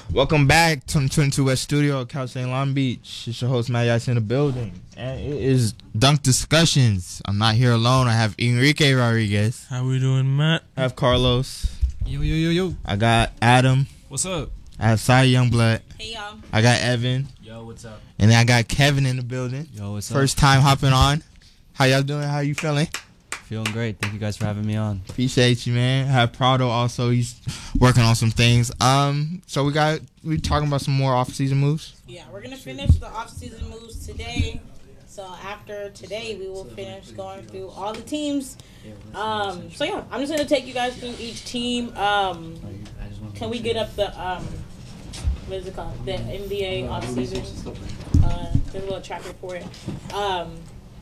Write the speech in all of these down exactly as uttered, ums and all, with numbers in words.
Welcome back to twenty-two West Studio, Cal State Long Beach. It's your host, Matt Yates, in the building. And it is Dunk Discussions. I'm not here alone. I have Enrique Rodriguez. How we doing, Matt? I have Carlos. Yo, yo, yo, yo. I got Adam. What's up? I have Cy Youngblood. Hey, y'all. I got Evan. Yo, what's up? And then I got Kevin in the building. Yo, what's First time hopping on. How y'all doing? How you feeling? Feeling great. Thank you guys for having me on. Appreciate you, man. I have Prado also. He's working on some things. Um, so we got we talking about some more off-season moves. Yeah, we're gonna finish the off-season moves today. So after today, we will finish going through all the teams. Um, so yeah, I'm just gonna take you guys through each team. Um, can we get up the um, what is it called? The N B A off-season. Uh, there's a little track report. Um.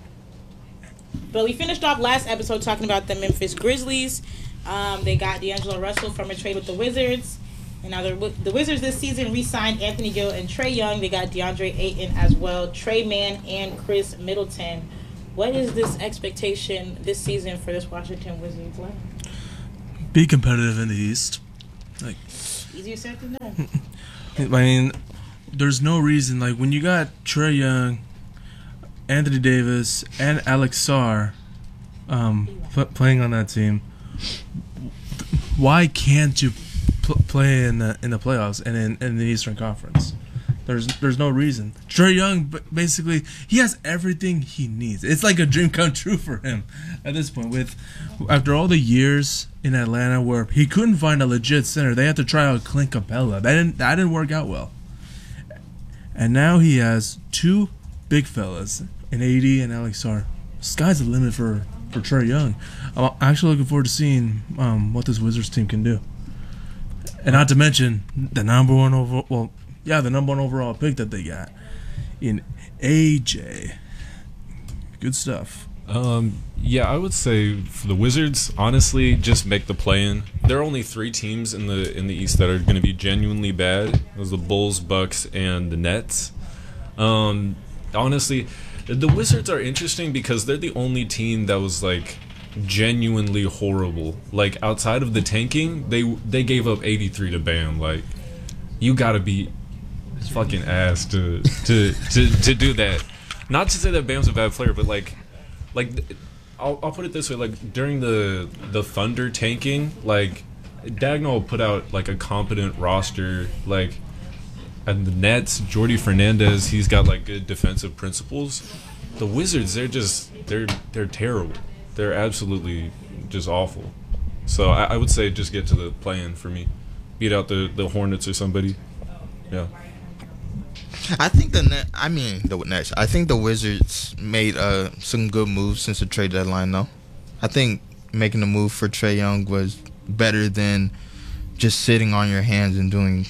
But we finished off last episode talking about the Memphis Grizzlies. Um, they got D'Angelo Russell from a trade with the Wizards. And now the, the Wizards this season re-signed Anthony Gill and Trae Young. They got DeAndre Ayton as well, Trey Mann, and Chris Middleton. What is this expectation this season for this Washington Wizards line? Be competitive in the East. Like, easier said than done. I mean, there's no reason. Like, when you got Trae Young, Anthony Davis, and Alex Sarr um, pl- playing on that team, why can't you pl- play in the in the playoffs and in, in the Eastern Conference? There's there's no reason. Trae Young, basically, he has everything he needs. It's like a dream come true for him at this point. With after all the years in Atlanta where he couldn't find a legit center, they had to try out Clint Capella. That didn't that didn't work out well. And now he has two big fellas in A D and Alex Sarr. Sky's the limit for, for Trae Young. I'm actually looking forward to seeing um, what this Wizards team can do. And not to mention the number one over well, yeah, the number one overall pick that they got in A J. Good stuff. Um, yeah, I would say for the Wizards, honestly, just make the play-in. There are only three teams in the in the East that are going to be genuinely bad. Those are the Bulls, Bucks, and the Nets. Um, honestly, the Wizards are interesting because they're the only team that was like genuinely horrible. Like outside of the tanking, they they gave up eighty-three to Bam. Like you gotta be fucking ass to to to to do that. Not to say that Bam's a bad player, but like like I'll I'll put it this way: like during the the Thunder tanking, like Dagnall put out like a competent roster, like. And the Nets, Jordi Fernandez, he's got like good defensive principles. The Wizards, they're just they're they're terrible. They're absolutely just awful. So I, I would say just get to the play-in for me. Beat out the, the Hornets or somebody. Yeah. I think the net. I mean the Nets. I think the Wizards made uh, some good moves since the trade deadline, though. I think making a move for Trae Young was better than just sitting on your hands and doing.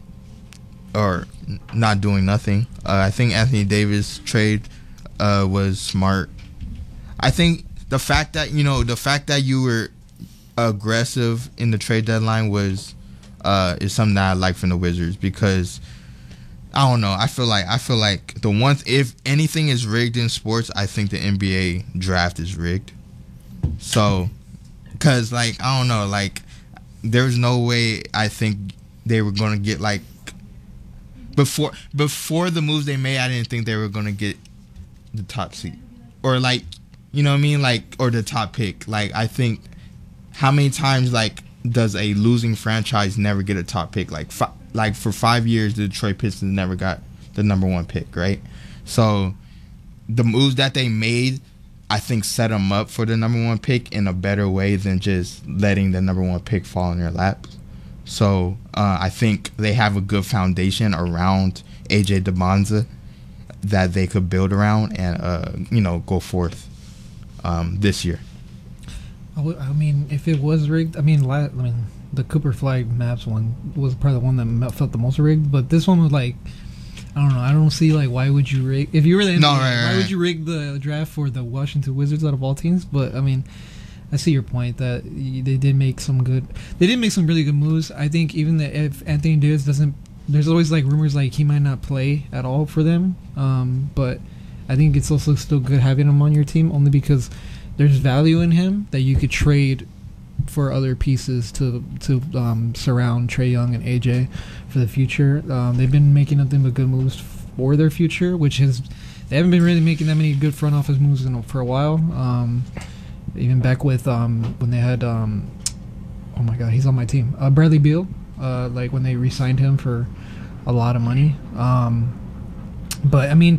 Or not doing nothing. Uh, I think Anthony Davis trade uh, was smart. I think the fact that you know the fact that you were aggressive in the trade deadline was uh, is something that I like from the Wizards because I don't know. I feel like I feel like the one th- if anything is rigged in sports, I think the N B A draft is rigged. So, because like I don't know, like there's no way I think they were gonna get like. Before before the moves they made, I didn't think they were going to get the top seed. Or, like, you know what I mean? Like, or the top pick. Like, I think, how many times, like, does a losing franchise never get a top pick? Like, fi- like for five years, the Detroit Pistons never got the number one pick, right? So, the moves that they made, I think, set them up for the number one pick in a better way than just letting the number one pick fall in their laps. So uh, I think they have a good foundation around A J DeBonza that they could build around and uh, you know go forth um, this year. I, w- I mean, if it was rigged, I mean, la- I mean, the Cooper Flag Maps one was probably the one that felt the most rigged. But this one was like, I don't know. I don't see like why would you rig if you were the N B A, no, right, right, why would you rig the draft for the Washington Wizards out of all teams? But I mean. I see your point that they did make some good. They did make some really good moves. I think even that if Anthony Davis doesn't, there's always like rumors like he might not play at all for them. Um, but I think it's also still good having him on your team only because there's value in him that you could trade for other pieces to to um, surround Trae Young and A J for the future. Um, they've been making nothing but good moves for their future, which is they haven't been really making that many good front office moves in, for a while. Um, even back with um, when they had um, oh my god, he's on my team, uh, Bradley Beal. Uh, like when they re-signed him for a lot of money. Um, but I mean,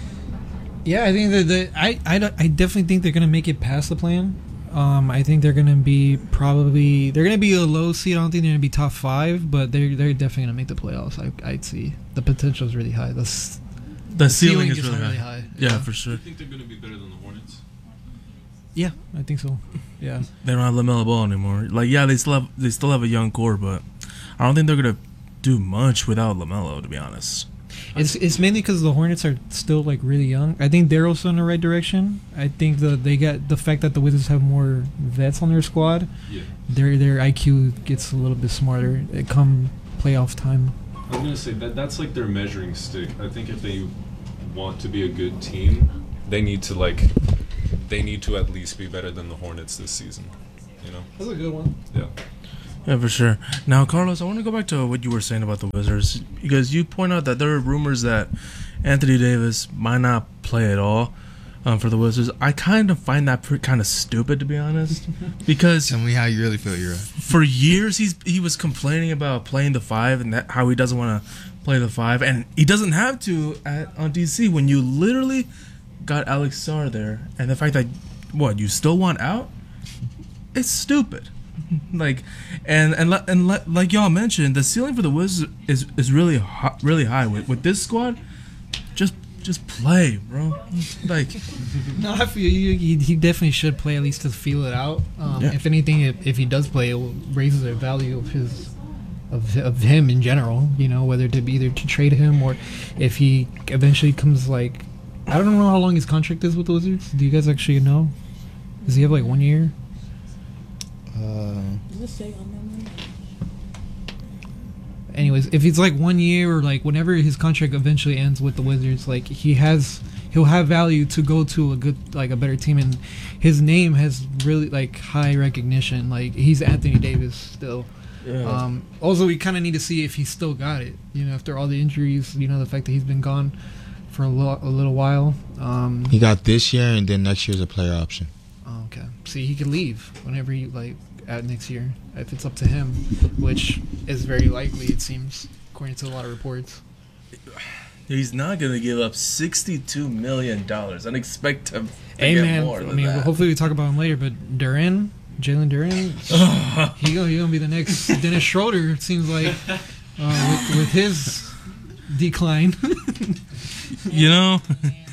yeah, I think that the I, I, don't- I definitely think they're gonna make it past the plan. Um, I think they're gonna be probably they're gonna be a low seed. I don't think they're gonna be top five, but they're they're definitely gonna make the playoffs. I I'd see the potential is really high. The, s- The ceiling, ceiling is is really, really high. high. Yeah, Yeah. for sure. I think they're going to be better than the Hornets. yeah, I think so. Yeah, They don't have LaMelo Ball anymore. Like, yeah, they still have they still have a young core, but I don't think they're gonna do much without LaMelo. To be honest. it's it's mainly because the Hornets are still like really young. I think Daryl's in the right direction. I think the they got the fact that the Wizards have more vets on their squad. Yeah. Their their I Q gets a little bit smarter. It come playoff time. I was going to say that that's like their measuring stick. I think if they want to be a good team, they need to like they need to at least be better than the Hornets this season. You know? That's a good one. Yeah. Yeah, for sure. Now, Carlos, I want to go back to what you were saying about the Wizards because you point out that there are rumors that Anthony Davis might not play at all um, for the Wizards. I kind of find that pre- kind of stupid, to be honest, because Tell me how you really feel, you're right. for years he's he was complaining about playing the five and that how he doesn't want to play the five, and he doesn't have to at, on D C when you literally got Alex Sarr there, and the fact that what you still want out, it's stupid. Like, and and le- and le- like y'all mentioned, the ceiling for the Wizards is is really hi- really high with with this squad. Just just play, bro. Like, No, I feel you. He, he definitely should play at least to feel it out. Um, Yeah. If anything, if, if he does play, it will raise the value of his of of him in general. You know, whether to be either to trade him or if he eventually comes like I don't know how long his contract is with the Wizards. Do you guys actually know? Does he have like one year? Uh, Does it say on them? Anyways, if it's like one year or like whenever his contract eventually ends with the Wizards, like he has, he'll have value to go to a good, like a better team, and his name has really like high recognition. Like he's Anthony Davis still. yeah. Um, also, we kind of need to see if he's still got it. You know, after all the injuries, you know, the fact that he's been gone for a, lo- a little while. Um, he got this year, and then next year's a player option. oh, okay. See, he could leave whenever he like at next year if it's up to him, which is very likely. It seems, according to a lot of reports. He's not gonna give up sixty-two million dollars and expect to, to Hey get man, more I than mean, that. hopefully we talk about him later. But Duran, Jalen Duran, he gonna he gonna be the next Dennis Schroeder. It seems like uh, with, with his decline. You know,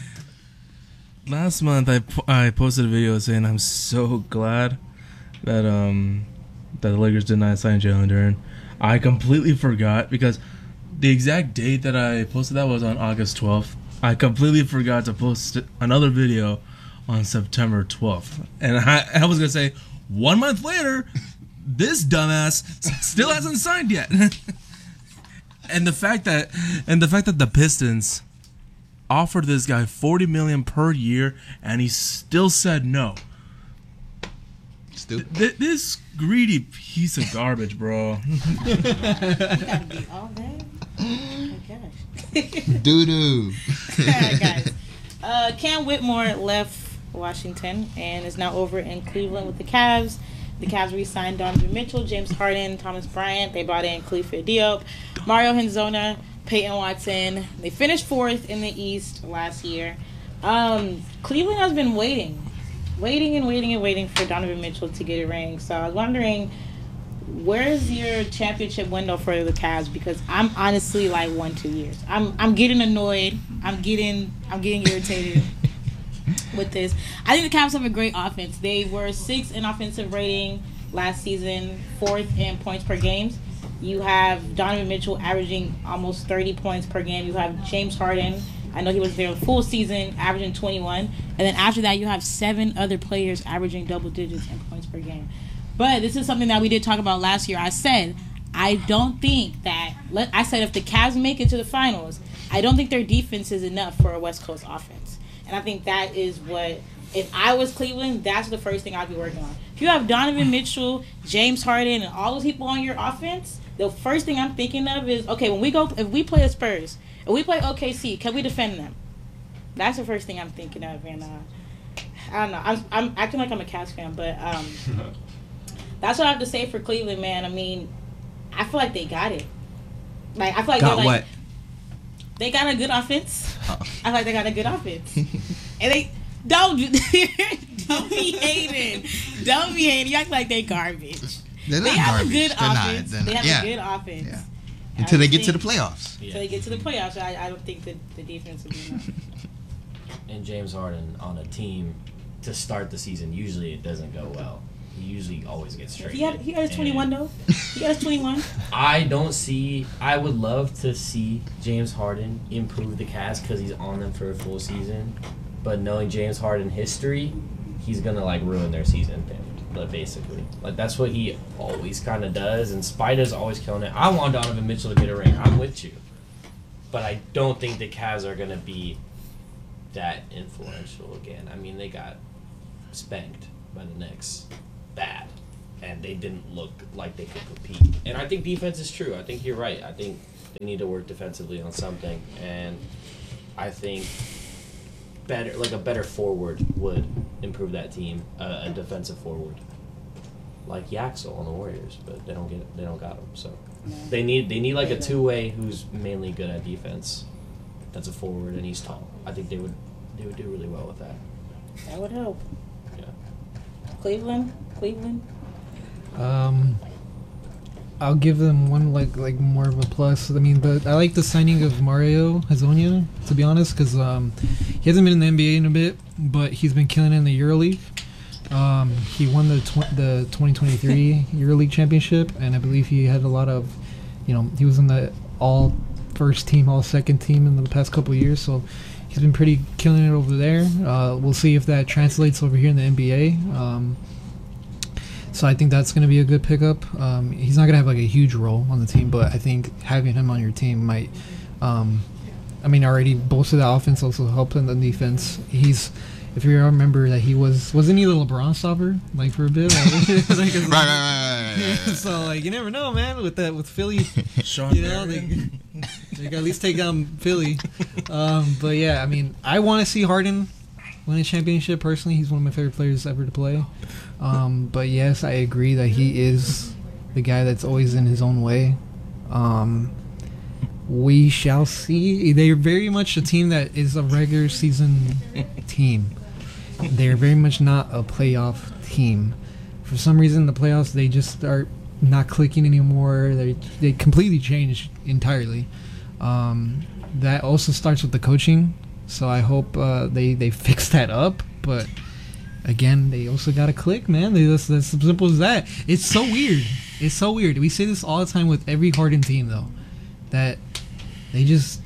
last month I, po- I posted a video saying I'm so glad that um that the Lakers did not sign Jalen Duren. I completely forgot because the exact date that I posted that was on August twelfth. I completely forgot to post another video on September twelfth, and I, I was gonna say one month later, this dumbass still hasn't signed yet. And the fact that and the fact that the Pistons offered this guy forty million per year and he still said no. Stupid. Th- this greedy piece of garbage, bro. You gotta be all that? Oh my gosh. Doo doo. Alright, guys. Uh, Cam Whitmore left Washington and is now over in Cleveland with the Cavs. The Cavs re-signed Donovan Mitchell, James Harden, Thomas Bryant. They brought in Clifford Diop, Mario Hezonja, Peyton Watson. They finished fourth in the East last year. Um, Cleveland has been waiting, waiting and waiting and waiting for Donovan Mitchell to get a ring. So I was wondering, where's your championship window for the Cavs? Because I'm honestly like one, two years. I'm I'm getting annoyed. I'm getting I'm getting irritated with this. I think the Cavs have a great offense. They were sixth in offensive rating last season, fourth in points per game. You have Donovan Mitchell averaging almost thirty points per game. You have James Harden. I know he was there the full season, averaging twenty-one. And then after that, you have seven other players averaging double digits in points per game. But this is something that we did talk about last year. I said, I don't think that, let, I said if the Cavs make it to the finals, I don't think their defense is enough for a West Coast offense. And I think that is what if I was Cleveland, that's the first thing I'd be working on. If you have Donovan Mitchell, James Harden, and all those people on your offense, the first thing I'm thinking of is, okay, when we go, if we play the Spurs, if we play O K C, can we defend them? That's the first thing I'm thinking of, and uh, I don't know. I'm I'm acting like I'm a Cavs fan, but um, that's what I have to say for Cleveland, man. I mean, I feel like they got it. Like I feel like Got they're like, what? they got a good offense. Oh. I feel like they got a good offense, and they don't don't be hating, don't be hating. You act like they garbage. They're They not have garbage. a good They're not. offense. They're They not. have Yeah. a good offense. Yeah. And Until I they get to the think- playoffs. Until they get to the playoffs, I, I don't think that the defense will be enough. And James Harden on a team to start the season, usually it doesn't go well. He usually always gets straight. He had he had his twenty-one though. He had his twenty-one. I don't see. I would love to see James Harden improve the Cavs because he's on them for a full season. But knowing James Harden history, he's gonna like ruin their season. But basically, like that's what he always kind of does. And Spider's always killing it. I want Donovan Mitchell to get a ring. I'm with you, but I don't think the Cavs are gonna be that influential again. I mean, they got spanked by the Knicks, bad, and they didn't look like they could compete. And I think defense is true. I think you're right. I think they need to work defensively on something, and I think better, like a better forward would improve that team. Uh, a defensive forward, like Yaxel on the Warriors, but they don't get, they don't got him. So they need, they need like a two way who's mainly good at defense. That's a forward, and he's tall. I think they would, they would do really well with that. That would help. Yeah. Cleveland, Cleveland. Um, I'll give them one like like more of a plus. I mean, but I like the signing of Mario Hezonja, to be honest, because um, he hasn't been in the N B A in a bit, but he's been killing it in the EuroLeague. Um, he won the tw- the twenty twenty-three EuroLeague championship, and I believe he had a lot of, you know, he was in the all first team, all second team in the past couple of years, so he's been pretty killing it over there. Uh, we'll see if that translates over here in the N B A. Um, so I think that's going to be a good pickup. Um, he's not going to have like a huge role on the team, but I think having him on your team might, um, I mean, already bolster the offense, also help in the defense. He's, if you remember that he was, wasn't he the LeBron stopper, like for a bit? Like, right, right, right, right, right, right. So like you never know, man. With that, with Philly, Sean you know, they, Marion. they can at least take down Philly. Um, but yeah, I mean, I want to see Harden win a championship. Personally, he's one of my favorite players ever to play. Um, but yes, I agree that he is the guy that's always in his own way. Um, we shall see. They're very much a team that is a regular season team. They're very much not a playoff team. For some reason, the playoffs, they just start not clicking anymore. They they completely changed entirely. Um, that also starts with the coaching. So I hope uh, they they fix that up. But again, they also got to click, man. They, that's, that's as simple as that. It's so weird. It's so weird. We say this all the time with every Harden team, though, that they just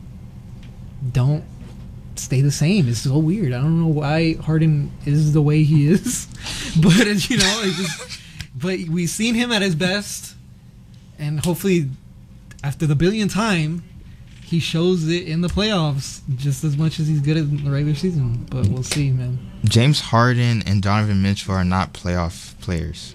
don't stay the same. It's so weird. I don't know why Harden is the way he is, but it's, you know, it's just. But we've seen him at his best, and hopefully, after the billionth time, he shows it in the playoffs just as much as he's good in the regular season. But we'll see, man. James Harden and Donovan Mitchell are not playoff players.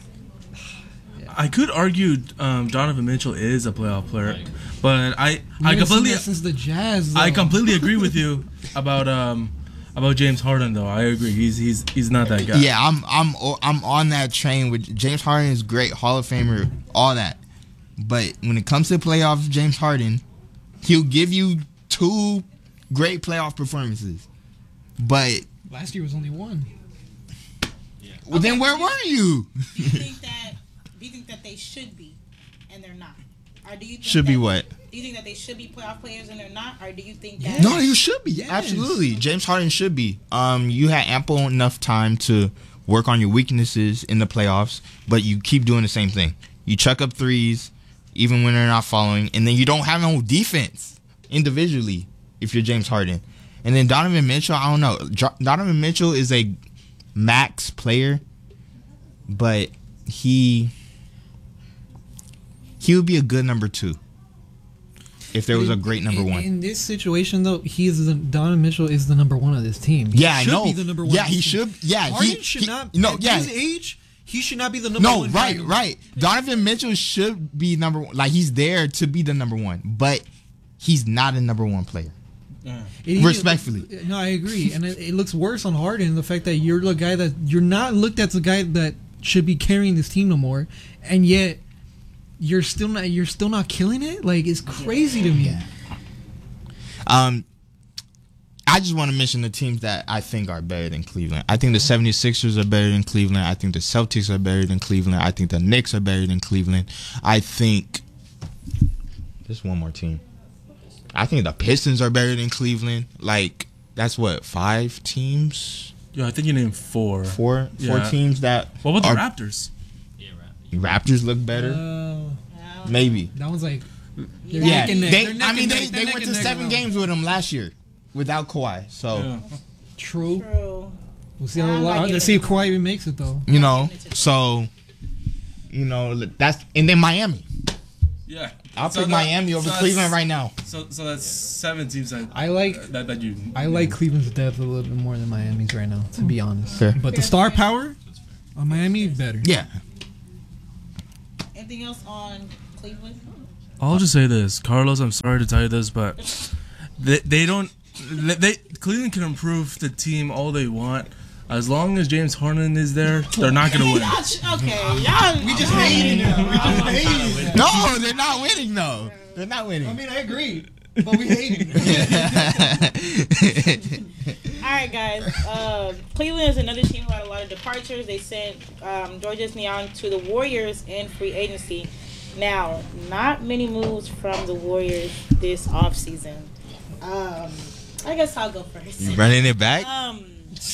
I could argue um, Donovan Mitchell is a playoff player, but I You I haven't seen completely that since the Jazz. I though. completely agree with you about um about James Harden though. I agree. He's he's he's not that guy. Yeah, I'm I'm I'm on that train with James Harden is great, Hall of Famer, all that. But when it comes to playoffs, James Harden, he'll give you two great playoff performances. But Last year was only one. well, then where were you? Do you think that? Do you think that they should be, and they're not? Or do you think Should be that- what? Do you think that they should be playoff players and they're not, or do you think that? No, you should be. Absolutely. James Harden should be. Um, you had ample enough time to work on your weaknesses in the playoffs, but you keep doing the same thing. You chuck up threes, even when they're not following, and then you don't have no defense individually if you're James Harden. And then Donovan Mitchell, I don't know. Jo- Donovan Mitchell is a max player, but he he would be a good number two. if there was a great number in, one. In this situation, though, he is the, Donovan Mitchell is the number one of this team. Yeah, he I should know. be the number one. Yeah, of this he team. should. Yeah, Harden he should he- not. No, at yeah. his age, he should not be the number No, one. right, guy. right. Donovan Mitchell should be number one. Like, he's there to be the number one, but he's not a number one player. It even- Respectfully. No, I agree, and it, it looks worse on Harden. The fact that you're the guy that you're not looked at as the guy that should be carrying this team no more, and yet you're still not. You're still not killing it. Like, it's crazy to me. Um, I just want to mention the teams that I think are better than Cleveland. I think the 76ers are better than Cleveland. I think the Celtics are better than Cleveland. I think the Knicks are better than Cleveland. I think there's one more team. I think the Pistons are better than Cleveland. Like, that's what, five teams? Yeah, I think you named four. Four? Four Yeah. teams that What about are, the Raptors? Raptors look better? Uh, Maybe. that one's like. they're Yeah, neck and neck. they, They're neck I mean, and they, neck. they They're went neck to and neck seven now. games with him last year without Kawhi. So, Yeah. True. True. We'll see how. I'm not Let's giving see if it- Kawhi even makes it though. you know, so, you know, that's, and then Miami. Yeah. I'll So pick that- Miami over so Cleveland that's- right now. So, so that's seven teams that I like. that, that you. I like Cleveland's depth a little bit more than Miami's right now, to be honest. Fair. But the star power on Miami better. Yeah. Anything else on Cleveland? I'll just say this, Carlos. I'm sorry to tell you this, but they they don't. They, they Cleveland can improve the team all they want. As long as James Harden is there, they're not gonna win. Y'all sh- okay, y'all. We just hating him. We just hating him. No, they're not winning though. They're not winning. I mean, I agree, but we hate him. All right, guys. Uh, Cleveland is another team who had a lot of departures. They sent um, Georges Niang to the Warriors in free agency. Now, not many moves from the Warriors this offseason. Um, I guess I'll go first. You running it back? Um,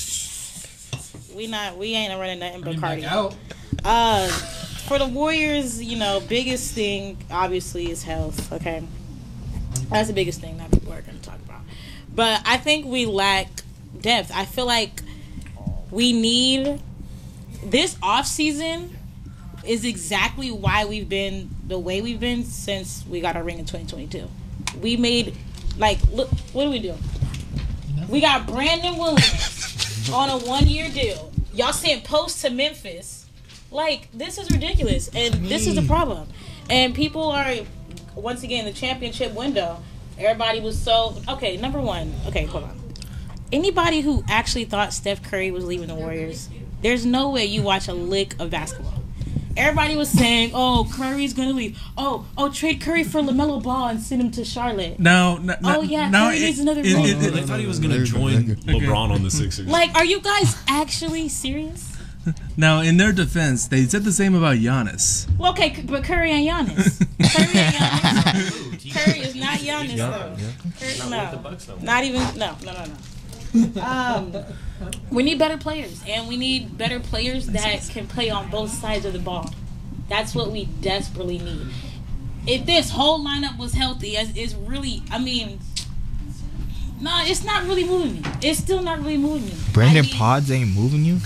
we not we ain't running nothing but Back cardio. out. Uh, for the Warriors, you know, biggest thing obviously is health. Okay, that's the biggest thing that people are going to talk about. But I think we lack depth. I feel like we need this off season is exactly why we've been the way we've been since we got our ring in twenty twenty-two. We made like look what do we do? We got Brandon Williams on a one year deal. Y'all sent Post to Memphis. Like, this is ridiculous. And this is the problem. And people are, once again, the championship window. Everybody was so, okay, number one. Okay, hold on. Anybody who actually thought Steph Curry was leaving the Warriors, there's no way you watch a lick of basketball. Everybody was saying, oh, Curry's going to leave. Oh, oh, trade Curry for LaMelo Ball and send him to Charlotte. Now, n- Oh, n- yeah, now Curry it- needs another it- ring. it- it- I thought he was going to join LeBron on the Sixers. Like, are you guys actually serious? Now, in their defense, they said the same about Giannis. Well, okay, c- but Curry and Giannis. Curry and Giannis. Curry is not Giannis, though. Curry, Not with the no. Bucks no more. Not even, no, no, no, no. Um, we need better players, and we need better players that can play on both sides of the ball. That's what we desperately need. If this whole lineup was healthy, it's it's really, I mean, no, it's not really moving me. It's still not really moving me. Brandon I mean, Pods ain't moving you?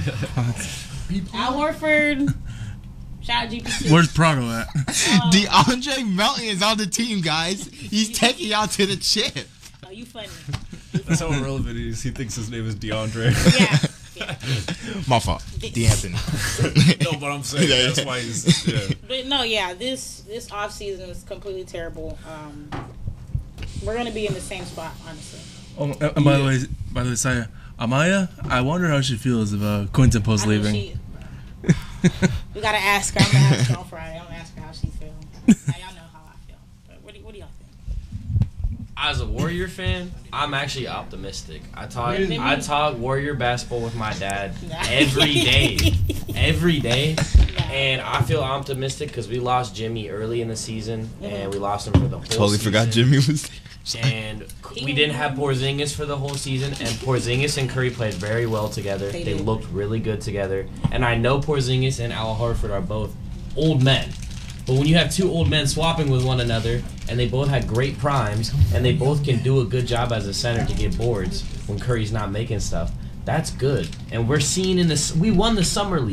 Al Horford. Shout out G P C. Where's Prado at? DeAndre Melton is on the team, guys. He's taking y'all to the chip. Oh, you funny. That's how irrelevant he is. He thinks his name is DeAndre. Yeah. yeah. My fault. D'Anthony. No, but I'm saying that's why he's. Yeah. But no, yeah, this this off season is completely terrible. Um, we're gonna be in the same spot, honestly. Oh, and by the way, by the way, Saya, Amaya, I wonder how she feels about Quinton Post I know leaving. she- we gotta ask her. I'm gonna ask her on Friday. I'm gonna ask her how she feels. Now y'all know how I feel. But what do, what do y'all think? As a Warrior fan, I'm actually optimistic. I talk Really? I talk Warrior basketball with my dad Nah. every day, every day, Nah. and I feel optimistic because we lost Jimmy early in the season, and we lost him for the whole. Totally forgot season. Jimmy was there. And we didn't have Porzingis for the whole season, and Porzingis and Curry played very well together. They They, did. looked really good together. And I know Porzingis and Al Horford are both old men. But when you have two old men swapping with one another, and they both had great primes, and they both can do a good job as a center to get boards when Curry's not making stuff, that's good. And we're seeing in this, we won the Summer League.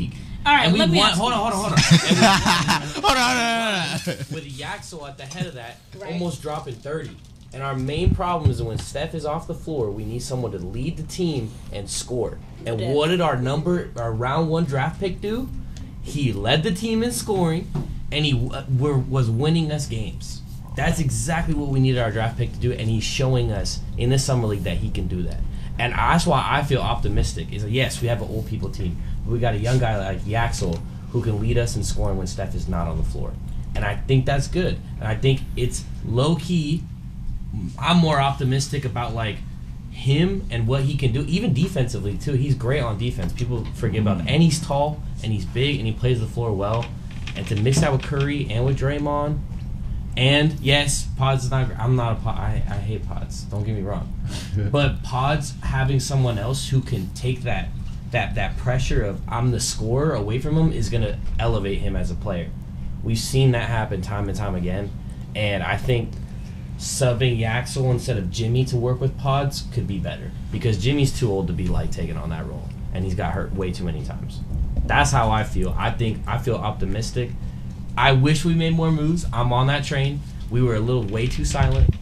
All right, and we let me won. ask Hold you on, hold on, this. hold on. And we won Hold on, hold on, hold on. with Yaxel at the head of that, Right. almost dropping thirty. And our main problem is when Steph is off the floor, we need someone to lead the team and score. And Yeah. what did our number, our round one draft pick do? He led the team in scoring, and he uh, were, was winning us games. That's exactly what we needed our draft pick to do, and he's showing us in the summer league that he can do that. And that's why I feel optimistic. Is that, yes, we have an old people team, but we got a young guy like Yaxel who can lead us in scoring when Steph is not on the floor. And I think that's good. And I think it's low key. I'm more optimistic about like him and what he can do, even defensively too. He's great on defense. People forget about that. And he's tall and he's big and he plays the floor well. And to mix that with Curry and with Draymond, and yes, Pods is not. I'm not a pod. I, I hate Pods. Don't get me wrong, but Pods having someone else who can take that that that pressure of I'm the scorer away from him is gonna elevate him as a player. We've seen that happen time and time again, and I think subbing Yaxel instead of Jimmy to work with Pods could be better because Jimmy's too old to be like taking on that role, and he's got hurt way too many times. That's how I feel. I think I feel optimistic. I wish we made more moves. I'm on that train. We were a little way too silent,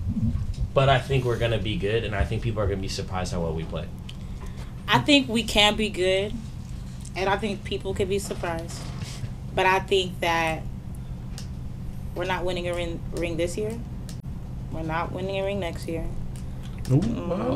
but I think we're gonna be good, and I think people are gonna be surprised how well we play. I think we can be good, and I think people could be surprised. But I think that we're not winning a ring, ring this year. We're not winning a ring next year. Oh, I was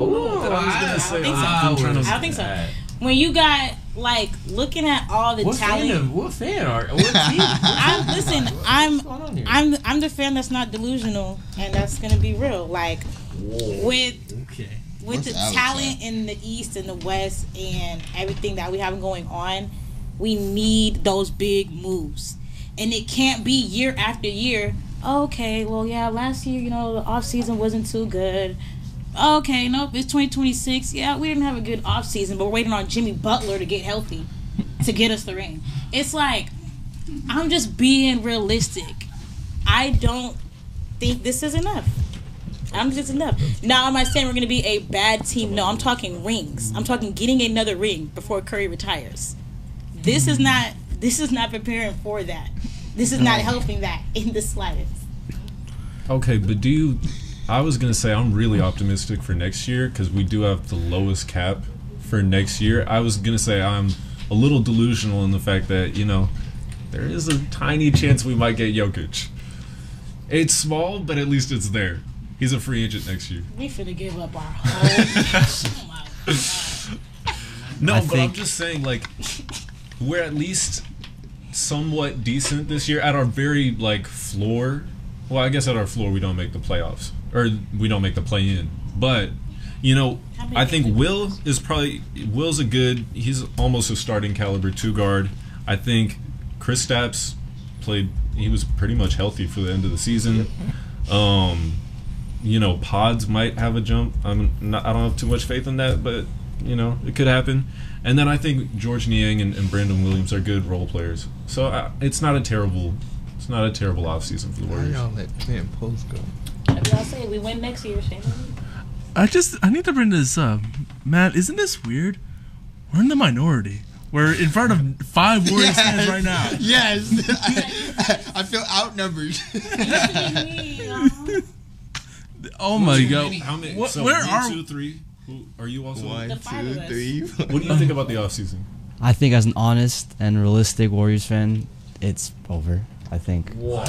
gonna say. think so. I'm trying to- I don't think so. When you got like looking at all the What talent, fan? Of, what fan are? What team? I'm listen. I'm What's going on here? I'm I'm the fan that's not delusional, and that's gonna be real. Like Whoa. with Okay. with What's the Alex talent at? in the East and the West and everything that we have going on, we need those big moves. And it can't be year after year. Okay, well, yeah, last year, you know, the offseason wasn't too good. Okay, nope, it's twenty twenty-six. Yeah, we didn't have a good offseason, but we're waiting on Jimmy Butler to get healthy to get us the ring. It's like, I'm just being realistic. I don't think this is enough. I'm just enough. Now, am I saying we're going to be a bad team? No, I'm talking rings. I'm talking getting another ring before Curry retires. This is not. This is not preparing for that. This is not helping that in the slightest. Okay, but do you? I was gonna say I'm really optimistic for next year because we do have the lowest cap for next year. I was gonna say I'm a little delusional in the fact that you know there is a tiny chance we might get Jokic. It's small, but at least it's there. He's a free agent next year. We finna give up our whole. Oh my God. No, I but think- I'm just saying like we're at least somewhat decent this year at our very like floor. Well, I guess at our floor we don't make the playoffs or we don't make the play in. But you know, How many I think games? Will is probably Will's a good. He's almost a starting caliber two guard. I think Kristaps played. He was pretty much healthy for the end of the season. Um, you know, Pods might have a jump. I'm not. I don't have too much faith in that, but you know, it could happen. And then I think George Niang and, and Brandon Williams are good role players. So uh, it's not a terrible. It's not a terrible offseason for the Why Warriors. y'all let Clint Post go? If y'all say we win next year, shame on you. I just I need to bring this up, Matt. Isn't this weird? We're in the minority. We're in front of five Warriors fans right now. Yes. I, I feel outnumbered. Oh my god! How many? What- so where one, are- two, three. Who are you also? One, The five of two, us. three. What do you think about the offseason? I think as an honest and realistic Warriors fan, it's over. I think What?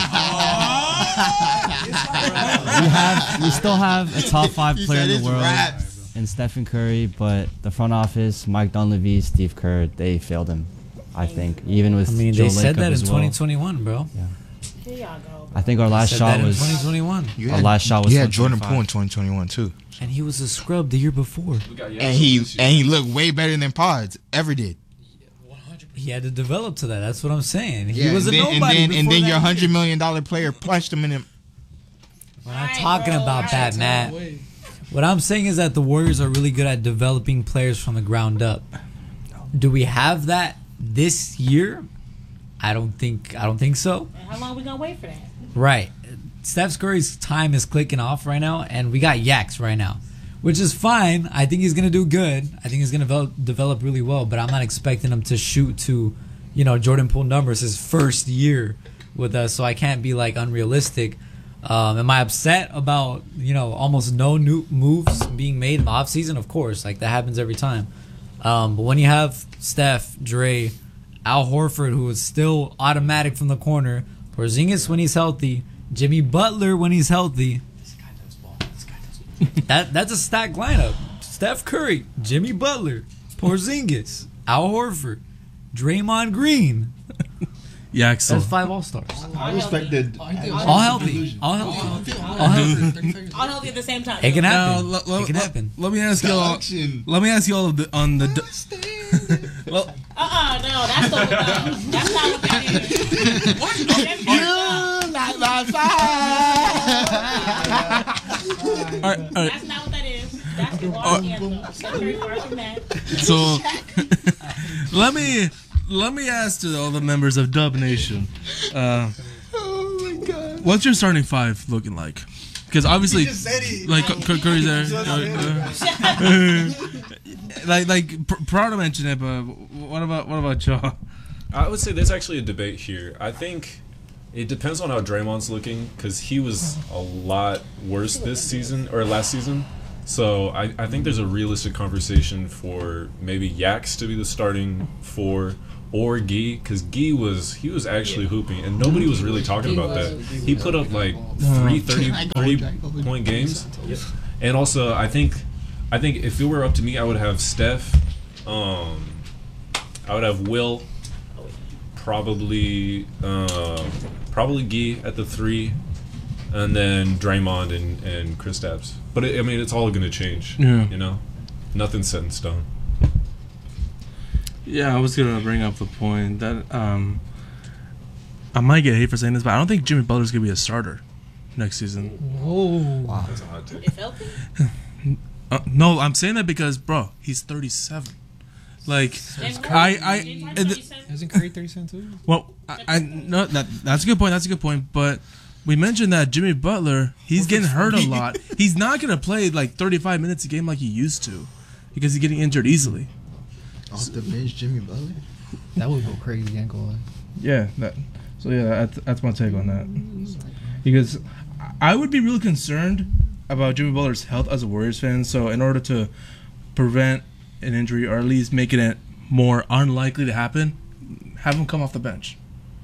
we have we still have a top five He player said in it's the world raps. in Stephen Curry, but the front office, Mike Dunleavy, Steve Kerr, they failed him. I think even with I mean, Joe they said Lacob that in as well. twenty twenty-one, bro. Here y'all go. I think our last Said shot that in was twenty twenty-one, You our last shot was You had Jordan one Poole in twenty-five. twenty twenty-one too, and he was a scrub the year before. and he and he looked way better than Pods ever did. He had to develop to that. That's what I'm saying. He was a and then, nobody. and then, and before then that your year. hundred million dollar player punched him in him. We're not Alright, talking bro, about that, alright. Matt. What I'm saying is that the Warriors are really good at developing players from the ground up. Do we have that this year? I don't think. I don't think so. And how long we gonna wait for that? Right. Steph Curry's time is clicking off right now, and we got Yaks right now. which is fine. I think he's gonna do good. I think he's gonna develop, develop really well. But I'm not expecting him to shoot to, you know, Jordan Poole numbers his first year with us. So I can't be like unrealistic. Um, am I upset about, you know, almost no new moves being made in the offseason? Of course, like that happens every time. Um, but when you have Steph, Dre, Al Horford, who is still automatic from the corner, Porzingis when he's healthy, Jimmy Butler when he's healthy, this guy does ball. This guy does ball. that that's a stacked lineup. Steph Curry, Jimmy Butler, Porzingis, Al Horford, Draymond Green. Yeah, so That's five All Stars. I respected. All healthy. All healthy. All healthy. All healthy at the same time. It can now, happen. l- l- It can l- happen. let me ask you all. Action. Let me ask you all of the, on the. D- well, Uh-uh, no, that's the uh, that's not what that is. What? You like my fire. all right, all right. That's not what that is. That's the wrong answer. So very far from that. So let me let me ask to all the members of Dub Nation, uh, Oh my god. what's your starting five looking like? Because obviously, He just said it. like Cur- Cur- Curry's there, Just uh, said uh, like like Pr- Prado mentioned it, but what about what about y'all? I would say there's actually a debate here. I think it depends on how Draymond's looking because he was a lot worse this season or last season. So I, I think there's a realistic conversation for maybe Yax to be the starting four or Gee because Gee was he was actually hooping and nobody was really talking about that. He put up like three thirty, thirty point games. And also I think I think if it were up to me I would have Steph, um, I would have Will, probably um, probably Gee at the three, and then Draymond and, and Kristaps. But it, I mean, it's all going to change. Yeah. You know, nothing's set in stone. Yeah, I was gonna bring up the point that um, I might get hate for saying this, but I don't think Jimmy Butler's gonna be a starter next season. Whoa. That's a hot take. It's healthy? Uh, no, I'm saying that because, bro, he's thirty-seven. Like, I, I, and the- Hasn't Curry thirty-seven too? well, I, I no, that that's a good point. That's a good point. But we mentioned that Jimmy Butler, he's getting hurt a lot. He's not gonna play like thirty-five minutes a game like he used to, because he's getting injured easily. Off the bench, Jimmy Butler. That would go crazy, ain't gonna lie. Yeah. That. So yeah, that's, that's my take on that. Because I would be really concerned about Jimmy Butler's health as a Warriors fan. So in order to prevent an injury or at least making it more unlikely to happen, have him come off the bench.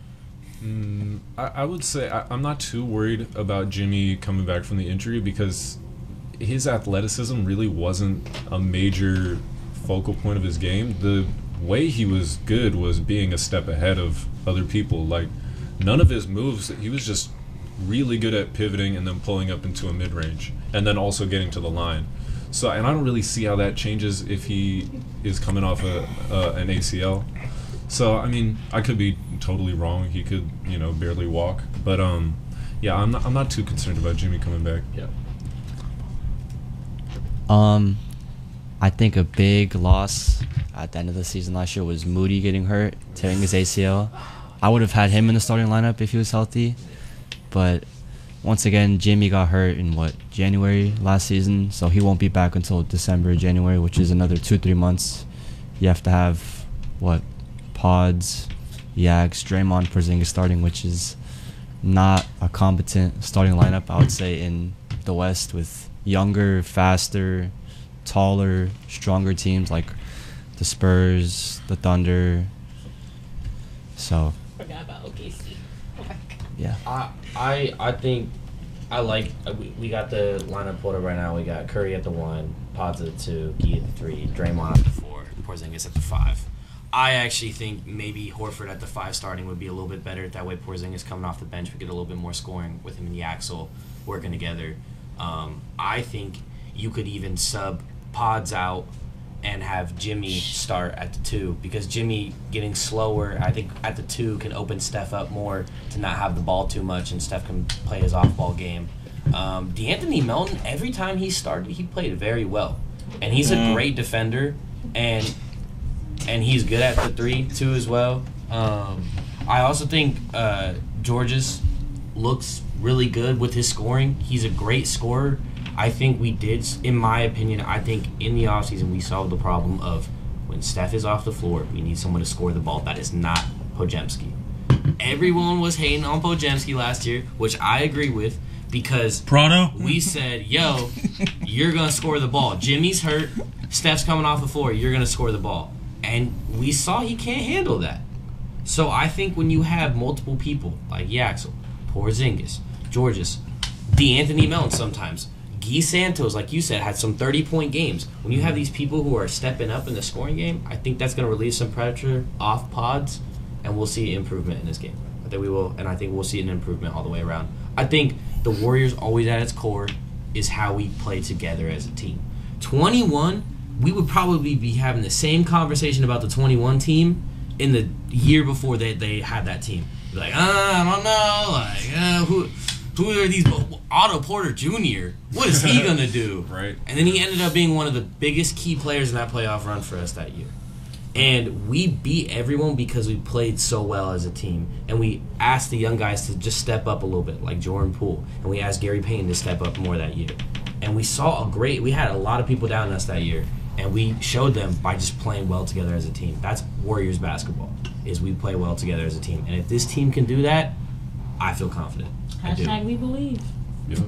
Mm, I, I would say I, I'm not too worried about Jimmy coming back from the injury because his athleticism really wasn't a major focal point of his game. The way he was good was being a step ahead of other people. Like, none of his moves, he was just really good at pivoting and then pulling up into a mid-range and then also getting to the line. So, and I don't really see how that changes if he is coming off a, uh, an A C L. So, I mean, I could be totally wrong. He could, you know, barely walk. But, um, yeah, I'm not, I'm not too concerned about Jimmy coming back. Yeah. Um, I think a big loss at the end of the season last year was Moody getting hurt, tearing his A C L. I would have had him in the starting lineup if he was healthy, but once again, Jimmy got hurt in what, January last season, so he won't be back until December, January, which is another two, three months. You have to have what, Pods, Yags, Draymond, Porzingis starting, which is not a competent starting lineup, I would say, in the West with younger, faster, taller, stronger teams like the Spurs, the Thunder. So, Forgot about O K C. yeah. I I I think I like uh, we, we got the lineup pulled up right now. We got Curry at the one, Pods at the two, Gee at the three, Draymond at the four, Porzingis at the five. I actually think maybe Horford at the five starting would be a little bit better. That way Porzingis coming off the bench, we get a little bit more scoring with him and Yaxel working together. Um, I think you could even sub Pods out and have Jimmy start at the two because Jimmy getting slower, I think at the two can open Steph up more to not have the ball too much and Steph can play his off-ball game. Um, DeAnthony Melton, every time he started, he played very well. And he's a great defender and and he's good at the three too as well. Um, I also think uh, Georges looks really good with his scoring. He's a great scorer. I think we did, in my opinion, I think in the offseason we solved the problem of when Steph is off the floor, we need someone to score the ball. That is not Podziemski. Everyone was hating on Podziemski last year, which I agree with, because Prado? we said, yo, you're going to score the ball. Jimmy's hurt. Steph's coming off the floor. You're going to score the ball. And we saw he can't handle that. So I think when you have multiple people like Yaxel, Porzingis, Georges, DeAnthony Melton sometimes, Guy Santos, like you said, had some thirty-point games. When you have these people who are stepping up in the scoring game, I think that's going to release some pressure off pods, and we'll see improvement in this game. I think we will, and I think we'll see an improvement all the way around. I think the Warriors, always at its core, is how we play together as a team. twenty-one, we would probably be having the same conversation about the twenty-one team in the year before they, they had that team. Be like, uh, I don't know, like, uh, who... Who are these? Otto Porter Junior What is he going to do? Right. And then he ended up being one of the biggest key players in that playoff run for us that year. And we beat everyone because we played so well as a team. And we asked the young guys to just step up a little bit, like Jordan Poole. And we asked Gary Payton to step up more that year. And we saw a great – we had a lot of people down us that year. And we showed them by just playing well together as a team. That's Warriors basketball, is we play well together as a team. And if this team can do that, I feel confident. Hashtag we believe. Yep.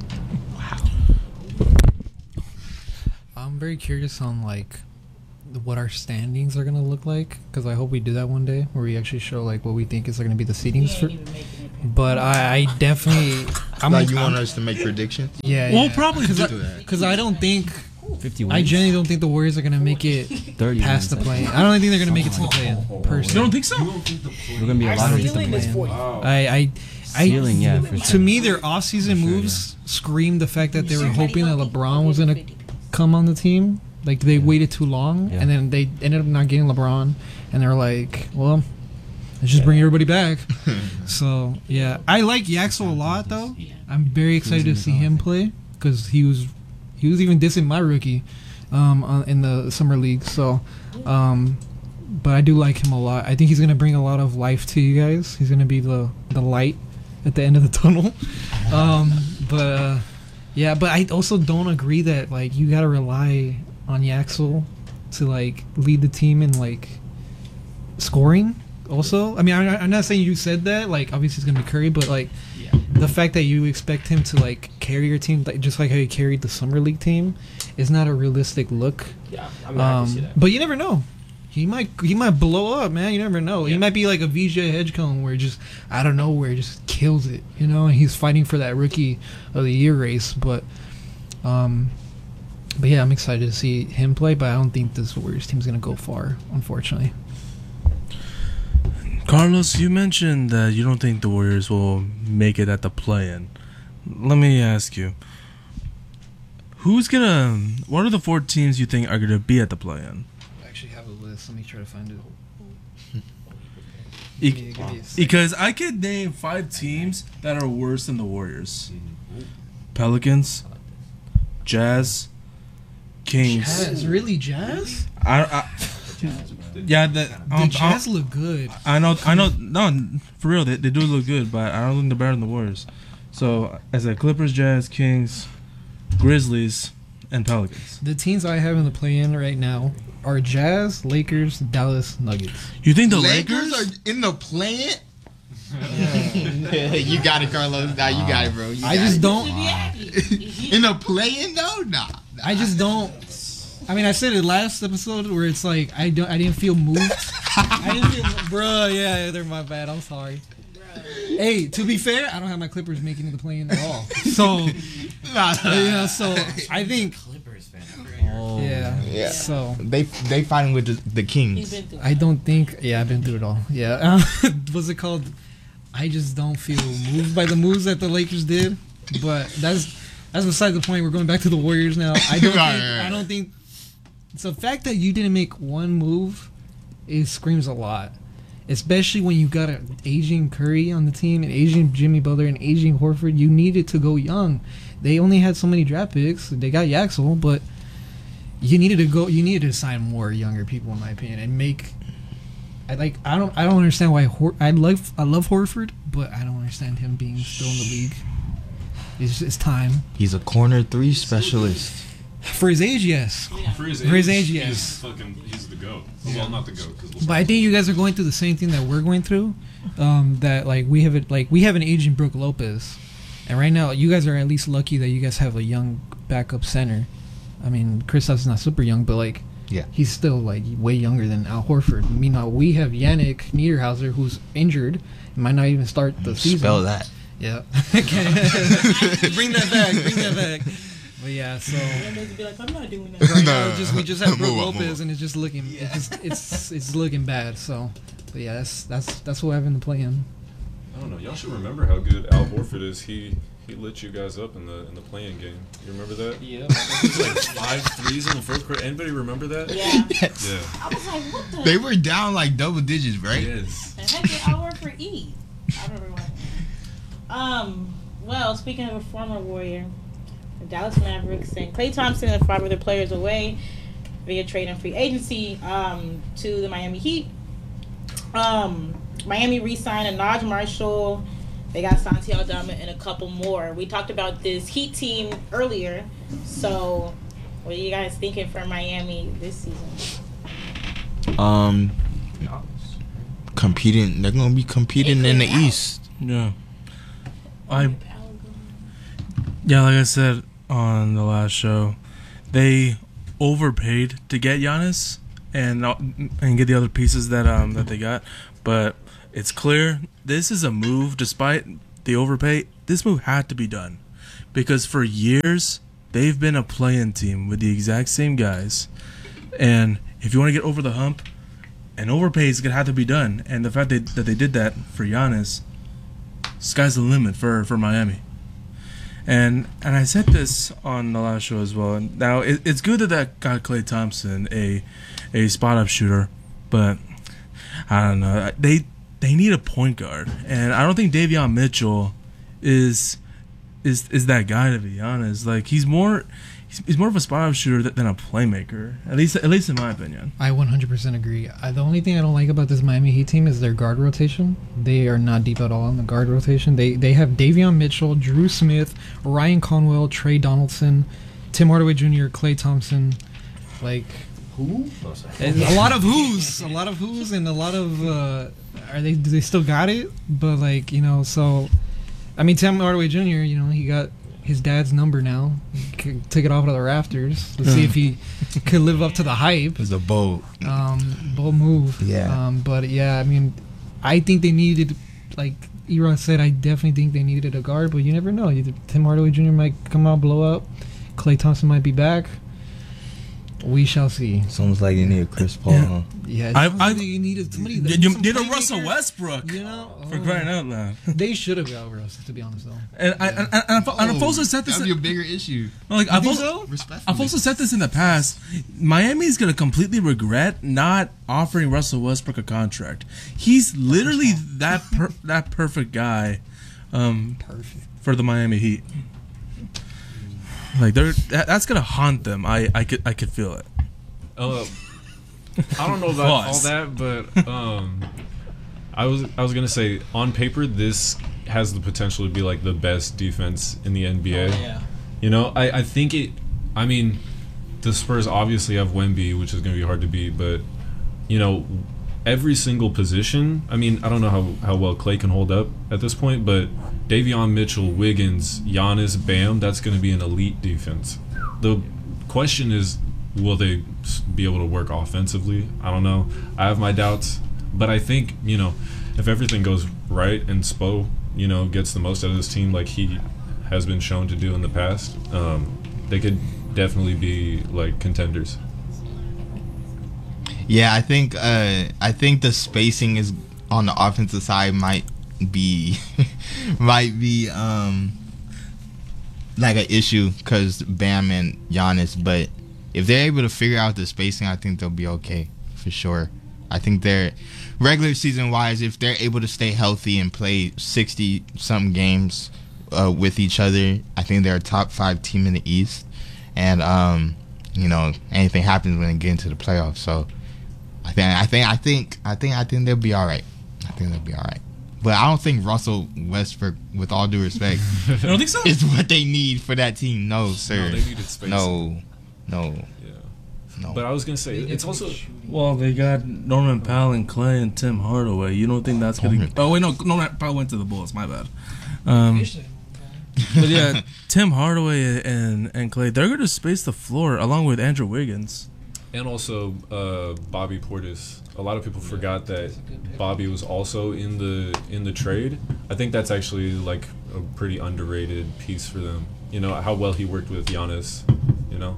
I'm very curious on like what our standings are gonna look like, because I hope we do that one day where we actually show like what we think is gonna be the seedings for. But I, I definitely, I'm Like you I'm- want us to make predictions? Yeah, We'll yeah. probably because do I, that. 'cause I don't think fifty wins. I genuinely don't think the Warriors are gonna make it thirty past the wins. play. I don't think they're gonna make it to the play. You Personally, don't think so? We're gonna be a Our lot of ceiling is forty. I, I, I Ceiling, yeah, for to sure. me, their off-season For sure, moves scream the fact that they were hoping that LeBron was gonna come on the team. Like they waited too long, Yeah. and then they ended up not getting LeBron, and they're like, "Well, let's just bring everybody back." So yeah, I like Yaxel a lot, though. I'm very excited to see him play because he was he was even dissing my rookie um, on, in the summer league. So, um, but I do like him a lot. I think he's gonna bring a lot of life to you guys. He's gonna be the the light at the end of the tunnel. Um, but uh, yeah, but I also don't agree that like you gotta rely on Yaxel to like lead the team in like scoring. Also, I mean, I'm, I'm not saying you said that. Like, obviously, it's gonna be Curry, but like Yeah. the fact that you expect him to like carry your team, like just like how he carried the summer league team, is not a realistic look. Yeah, I mean, I can see Um, that. but you never know. He might he might blow up, man. You never know. He Yeah. might be like a V J Edgecombe where just out of nowhere just kills it, you know. And he's fighting for that rookie of the year race, but um, but yeah, I'm excited to see him play. But I don't think this Warriors team's gonna go far, unfortunately. Carlos, you mentioned that you don't think the Warriors will make it at the play-in. Let me ask you, who's gonna? What are the four teams you think are gonna be at the play-in? I actually have a list. Let me try to find it. E- Because I could name five teams that are worse than the Warriors: Pelicans, Jazz, Kings. Jazz, really Jazz? I, I, yeah, the, The um, Jazz look good. I know, I know. No, for real, they, they do look good, but I don't think they're better than the Warriors. So, as a Clippers, Jazz, Kings, Grizzlies, and Pelicans. The teams I have in the play-in right now are Jazz, Lakers, Dallas, Nuggets. You think the Lakers Lakers? are in the plan? You got it, Carlos. Nah, you got it, bro. You I got just it. don't. In the playing though, nah. I just don't. I mean, I said it last episode where it's like I don't. I didn't feel moved. I didn't feel, bro. Yeah, they're my bad. I'm sorry. Hey, to be fair, I don't have my Clippers making it the play-in at all. So, Nah, yeah. So I think, Clippers fan. Oh. yeah. Yeah. So They they fighting with the, the He's Kings. been through I don't think. Yeah, I've been through it all. Yeah. What's it called? I just don't feel moved by the moves that the Lakers did. But that's that's beside the point. We're going back to the Warriors now. I don't. Right, think, right. I don't think. It's the fact that you didn't make one move. It screams a lot, especially when you got an aging Curry on the team, an aging Jimmy Butler, and aging Horford. You needed to go young. They only had so many draft picks. They got Yaxel, but you needed to go. You needed to sign more younger people, in my opinion, and make. I like. I don't. I don't understand why. Hor- I love. I love Horford, but I don't understand him being still in the league. It's, it's time. He's a corner three specialist. For his age, yes. For his, For his age, age, yes. He's fucking. He's the goat. Well, not the goat. Cause But I think you guys are going through the same thing that we're going through. Um, that like we have it, like we have an aging Brooke Lopez, and right now you guys are at least lucky that you guys have a young backup center. I mean, Kristaps is not super young, but like Yeah. he's still like way younger than Al Horford. Meanwhile, we have Yannick Niederhauser, who's injured, might not even start the season. Spell that. Yeah. Okay. Bring that back. Bring that back. But yeah, so And they'd be like, I'm not doing that. right No, now just we just have Brooke move on, move Lopez, on. and it's just looking, it's just, it's it's looking bad. So, but yeah, that's that's that's what having to play in. I don't know. Y'all should remember how good Al Horford is. He he lit you guys up in the in the playing game. You remember that? Yeah. He was like five threes in the fourth quarter. Anybody remember that? Yeah. Yes. Yeah. I was like, what the They were down like double digits, right? Yes. the heck did I work for E? I don't remember. Um, well, speaking of a former Warrior, the Dallas Mavericks sent Klay Thompson and five other players away via trade and free agency um, to the Miami Heat. Um, Miami re-signed a Naj Marshall. They got Santi Aldama and a couple more. We talked about this Heat team earlier. So, what are you guys thinking for Miami this season? Um, competing. They're gonna be competing in the They cleared out. East. Yeah. I yeah, like I said on the last show, they overpaid to get Giannis and not- and get the other pieces that um that they got, but it's clear this is a move. Despite the overpay, this move had to be done because for years they've been a play-in team with the exact same guys, and if you want to get over the hump, an overpay is gonna have to be done. And the fact that that they did that for Giannis, sky's the limit for, for Miami. And and I said this on the last show as well. And now it, it's good that that got Klay Thompson a a spot up shooter, but I don't know. They they need a point guard, and I don't think Davion Mitchell is is is that guy, to be honest. Like he's more he's, he's more of a spot up shooter than a playmaker. At least at least in my opinion. I one hundred percent agree. I, the only thing I don't like about this Miami Heat team is their guard rotation. They are not deep at all in the guard rotation. They they have Davion Mitchell, Drew Smith, Ryan Conwell, Trey Donaldson, Tim Hardaway Junior, Klay Thompson. Like Who? Oh, sorry. a lot of who's, a lot of who's, and a lot of uh, are they? Do they still got it? But like you know, so I mean, Tim Hardaway Junior You know, he got his dad's number now. He could take it off of the rafters. Let's see if he could live up to the hype. It's a bold. Um, bold move. Yeah. Um, but yeah, I mean, I think they needed, like Erod said, I definitely think they needed a guard. But you never know. Either Tim Hardaway Junior might come out, blow up. Klay Thompson might be back. We shall see. It's almost like they need a Chris Paul. Yeah. Huh? Yeah, I- I, I- think you needed somebody. You, that- you some did a playmaker, Russell Westbrook You know, for Oh. crying out loud. They should have got Russ, to be honest, though. And I and, and, and, and I've also said this. That'd be a bigger issue. Like I've think also, so? Respectfully. I've also said this in the past. Miami's gonna completely regret not offering Russell Westbrook a contract. He's literally that per, that perfect guy, um, Perfect. for the Miami Heat. Like they're that, that's gonna haunt them. I, I could I could feel it. Uh, I don't know about all Pause. that, but um, I was I was gonna say on paper this has the potential to be like the best defense in the N B A. Oh, yeah. You know, I, I think it. I mean, the Spurs obviously have Wemby, which is gonna be hard to beat, but you know, every single position. I mean, I don't know how how well Klay can hold up at this point, but Davion Mitchell, Wiggins, Giannis, Bam, that's gonna be an elite defense. The question is, will they be able to work offensively? I don't know. I have my doubts, but I think, you know, if everything goes right and Spo, you know, gets the most out of this team like he has been shown to do in the past, um, they could definitely be like contenders. Yeah, I think uh, I think the spacing is on the offensive side might be might be um, like an issue because Bam and Giannis, but if they're able to figure out the spacing, I think they'll be okay for sure. I think they're regular season wise, if they're able to stay healthy and play sixty something games uh, with each other, I think they're a top five team in the East. And um, you know, anything happens when they get into the playoffs. So I think I think I think I think I think they'll be all right. I think they'll be all right. But I don't think Russell Westbrook, with all due respect, I don't think so. is what they need for that team. No, sir. No, they needed space. No, no, Yeah. no. But I was gonna say it's also Well, they got Norman Powell and Clay and Tim Hardaway. You don't think that's gonna? Norman Oh wait, no, Norman Powell went to the Bulls. My bad. Um, but yeah, Tim Hardaway and and Clay, they're gonna space the floor along with Andrew Wiggins. and also uh, Bobby Portis. A lot of people forgot that Bobby was also in the in the trade. I think that's actually like a pretty underrated piece for them. You know how well he worked with Giannis. You know.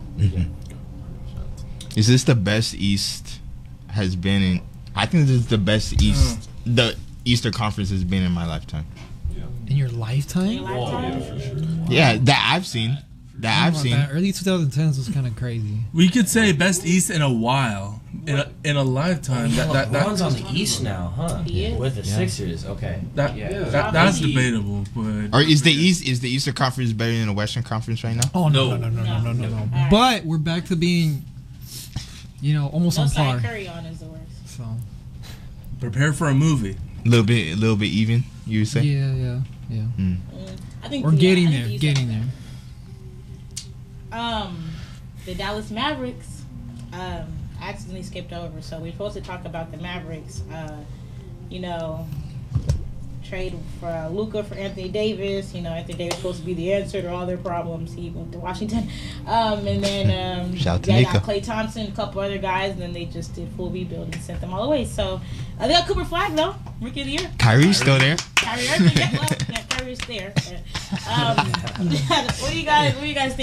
Is this the best East has been in? I think this is the best East the Eastern Conference has been in my lifetime. In your lifetime? Yeah, that I've seen. That I've seen. That early twenty tens was kind of crazy. We could say best East in a while, in a, in a lifetime. That that, LeBron's that, on the East now, huh? He is. With the Yeah. Sixers, okay. that, yeah. that that's He- debatable, but Or is the East is the Eastern Conference better than the Western Conference right now? Oh no, no, no, no, no, no, no. no. Alright. But we're back to being, you know, almost No on side par. Curry on is the worst. So prepare for a movie. A little bit, a little bit even. You would say? yeah, yeah, yeah. Mm. I think We're yeah, getting I think there, he's getting up there. Um, the Dallas Mavericks. Um, I accidentally skipped over, so we're supposed to talk about the Mavericks. Uh, you know, trade for uh, Luka for Anthony Davis. You know, Anthony Davis supposed to be the answer to all their problems. He went to Washington. Um, and then um, Shout out to they got Nika. Klay Thompson, a couple other guys, and then they just did full rebuild and sent them all away. So uh, they got Cooper Flag though, rookie of the year. Kyrie's still there. Kyrie Irving, yeah, well, yeah, Kyrie's there. Um, what do you guys? What do you guys think?